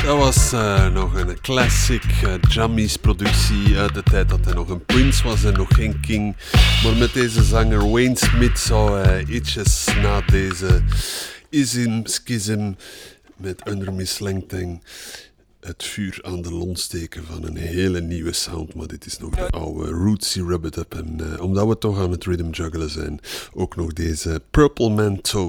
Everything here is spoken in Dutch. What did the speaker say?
Dat was nog een classic Jammies productie uit de tijd dat hij nog een Prince was en nog geen King. Maar met deze zanger Wayne Smith zou ietsjes na deze schism met Under Miss Langtang het vuur aan de lont steken van een hele nieuwe sound. Maar dit is nog de oude Rootsy Rub It Up. En omdat we toch aan het rhythm juggelen zijn, ook nog deze Purple Man Toad.